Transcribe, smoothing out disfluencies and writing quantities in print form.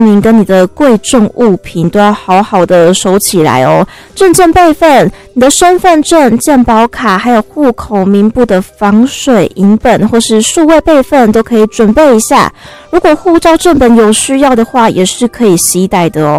您跟你的贵重物品都要好好的收起来哦。证件备份，你的身份证、健保卡，还有户口名簿的防水影本或是数位备份都可以准备一下。如果护照正本有需要的话，也是可以携带的哦。